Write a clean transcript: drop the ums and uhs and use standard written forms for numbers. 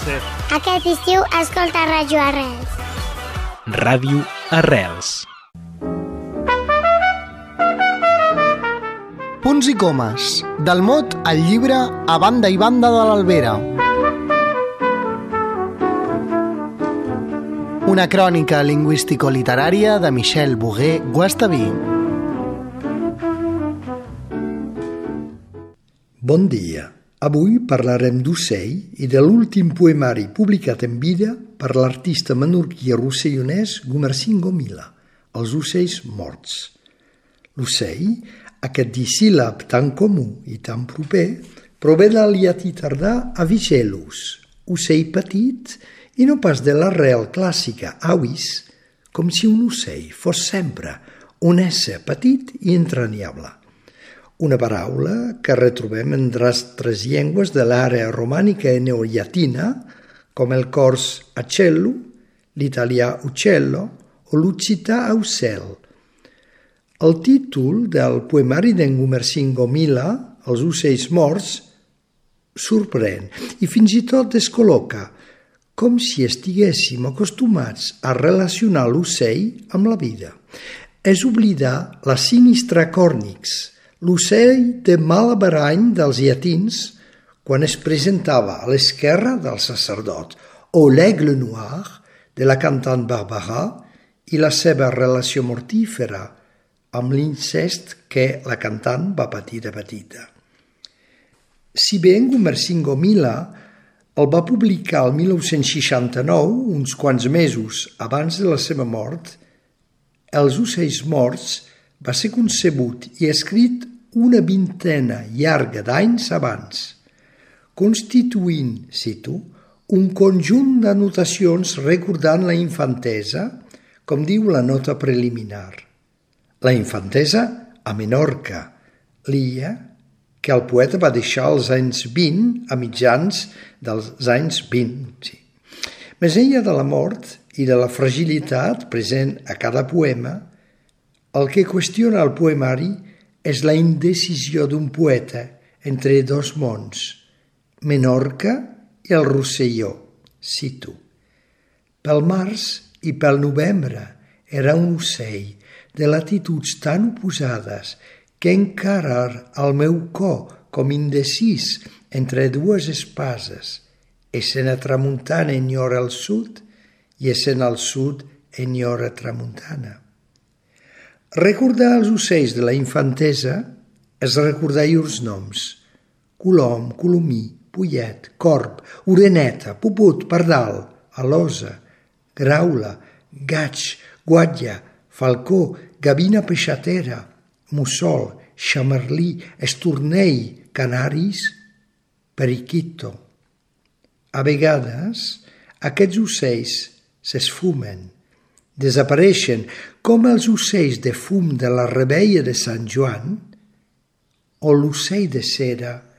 ser. Aquest estiu escolta Ràdio Arrels. Ràdio Arrels. Punts i comes, del mot al llibre A banda i banda de l'Albera. Una crònica lingüístico-literària de Michel Bogué-Guastaví. Bon dia. Avui parlarem d'ocell i de l'últim poemari publicat en vida per l'artista menorquí rossellonès Gumersin Gomila, Els ocells morts. L'ocell, aquest disíl·lab tan comú i tan proper, prové del llatí tardà avicellus, ocell petit, i no pas de l'arrel clàssica avis, com si un ocell fos sempre un ésser petit i entranyable. Una paraula que retrobem en altres llengües de l'àrea romànica i neollatina, com el cors acello, l'italià uccello o l'occità aucel. El títol del poemari d'en Gumersin Gomila, Els ocells morts, sorprèn i fins i tot descol·loca, com si estiguéssim acostumats a relacionar l'ocell amb la vida. És oblidar la sinistra cornix, l'ocell de mal averany dels llatins quan es presentava a l'esquerra del sacerdot, o l'aigle noir de la cantant Barbara i la seva relació mortífera amb l'incest que la cantant va patir de petita. Si bé en Gumersin Gomila el va publicar el 1969, uns quants mesos abans de la seva mort, Els ocells morts va ser concebut i escrit una vintena llarga d'anys abans, constituint, cito, un conjunt d'anotacions recordant la infantesa, com diu la nota preliminar. La infantesa a Menorca, l'illa que el poeta va deixar als anys 20, a mitjans dels anys 20. Sí. Més enllà de la mort i de la fragilitat present a cada poema, el que qüestiona el poemari és la indecisió d'un poeta entre dos mons, Menorca i el Rosselló, cito. Pel març i pel novembre era un ocell de latituds tan oposades que encara al meu cor com indecís entre dues espases, essent a tramuntana enyora el sud i essent al sud enyora tramuntana. Recordar els ocells de la infantesa és recordar llurs noms: colom, colomí, pollet, corb, oreneta, puput, pardal, alosa, graula, gaig, guatlla, falcó, gavina peixatera, mussol, xamarlí, estornell, canaris, periquito. A vegades, aquests ocells s'esfumen, desapareixen com els ocells de fum de la reveia de Sant Joan o l'ocell de cera